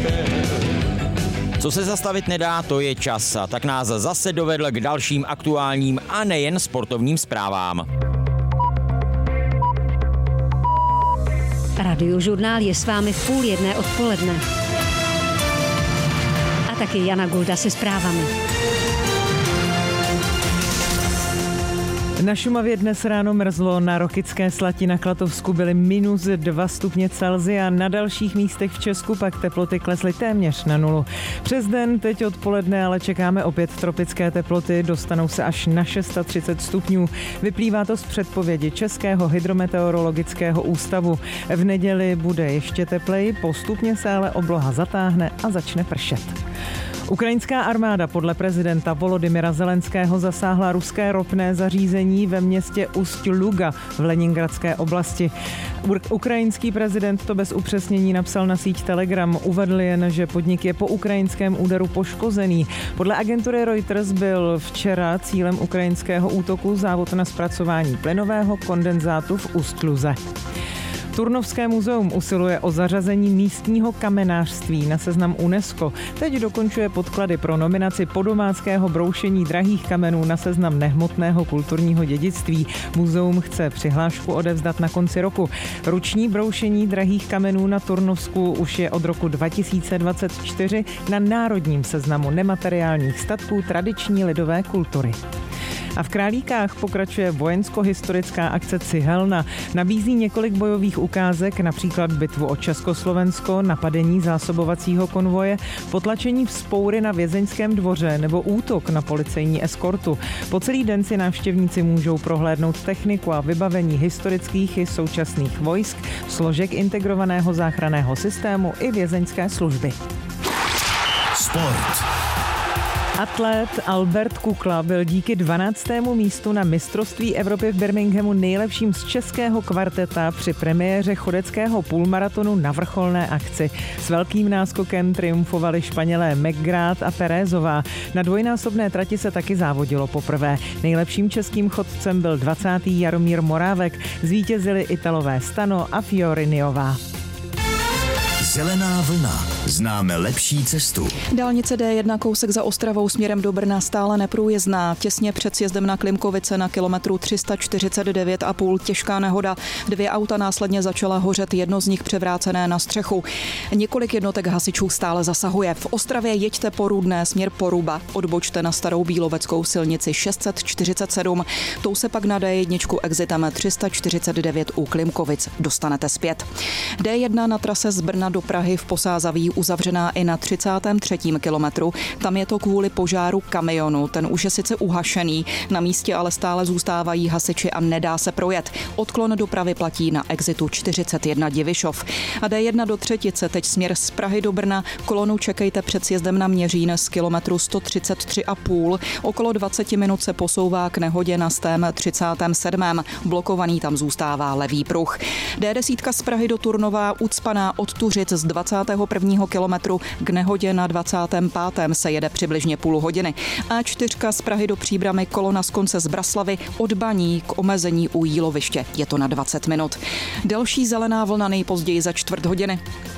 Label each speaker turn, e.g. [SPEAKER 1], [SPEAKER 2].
[SPEAKER 1] Co se zastavit nedá, to je čas. A tak nás zase dovedl k dalším aktuálním a nejen sportovním zprávám.
[SPEAKER 2] Radiožurnál je s vámi v 12:30 odpoledne. A taky Jana Gulda se zprávami.
[SPEAKER 3] Na Šumavě dnes ráno mrzlo, na Rokycké Slati na Klatovsku byly -2 stupně Celsia, na dalších místech v Česku pak teploty klesly téměř na 0. Přes den, teď odpoledne, ale čekáme opět tropické teploty, dostanou se až na 630 stupňů. Vyplývá to z předpovědi Českého hydrometeorologického ústavu. V neděli bude ještě tepleji, postupně se ale obloha zatáhne a začne pršet. Ukrajinská armáda podle prezidenta Volodymyra Zelenského zasáhla ruské ropné zařízení ve městě Ust-Luga v Leningradské oblasti. Ukrajinský prezident to bez upřesnění napsal na síť Telegram. Uvedl jen, že podnik je po ukrajinském úderu poškozený. Podle agentury Reuters byl včera cílem ukrajinského útoku závod na zpracování plynového kondenzátu v Ust-Luze. Turnovské muzeum usiluje o zařazení místního kamenářství na seznam UNESCO. Teď dokončuje podklady pro nominaci podomáckého broušení drahých kamenů na seznam nehmotného kulturního dědictví. Muzeum chce přihlášku odevzdat na konci roku. Ruční broušení drahých kamenů na Turnovsku už je od roku 2024 na národním seznamu nemateriálních statků tradiční lidové kultury. A v Králíkách pokračuje vojensko-historická akce Cihelna. Nabízí několik bojových ukázek, například bitvu o Československo, napadení zásobovacího konvoje, potlačení vzpoury na vězeňském dvoře nebo útok na policejní eskortu. Po celý den si návštěvníci můžou prohlédnout techniku a vybavení historických i současných vojsk, složek integrovaného záchranného systému i vězeňské služby.
[SPEAKER 4] Sport.
[SPEAKER 3] Atlet Albert Kukla byl díky 12. místu na mistrovství Evropy v Birminghamu nejlepším z českého kvarteta při premiéře chodeckého půlmaratonu na vrcholné akci. S velkým náskokem triumfovali Španělé McGrath a Perezová. Na dvojnásobné trati se taky závodilo poprvé. Nejlepším českým chodcem byl 20. Jaromír Morávek. Zvítězili Italové Stano a Fioriniová.
[SPEAKER 4] Zelená vlna. Známe lepší cestu.
[SPEAKER 5] Dálnice D1 kousek za Ostravou směrem do Brna stále neprůjezdná. Těsně před sjezdem na Klimkovice na kilometru 349,5 těžká nehoda. 2 auta následně začala hořet, jedno z nich převrácené na střechu. Několik jednotek hasičů stále zasahuje. V Ostravě jeďte po Rudné směr Poruba. Odbočte na starou bíloveckou silnici 647. Tou se pak na D1 exitem 349 u Klimkovic dostanete zpět. D1 na trase z Brna do Prahy v Posázaví uzavřená i na 33. kilometru. Tam je to kvůli požáru kamionu. Ten už je sice uhašený, na místě ale stále zůstávají hasiči a nedá se projet. Odklon dopravy platí na exitu 41 Divišov. A D1 do Třetice, teď směr z Prahy do Brna. Kolonu čekejte před sjezdem na Měřín z kilometru 133,5. Okolo 20 minut se posouvá k nehodě na stém 37. Blokovaný tam zůstává levý pruh. D10 z Prahy do Turnova ucpaná od Tuřic z 21. kilometru k nehodě na 25. se jede přibližně půl hodiny. A4 z Prahy do Příbramy, kolona z konce z Braslavy od Baní k omezení u Jíloviště. Je to na 20 minut. Další zelená vlna nejpozději za čtvrt hodiny.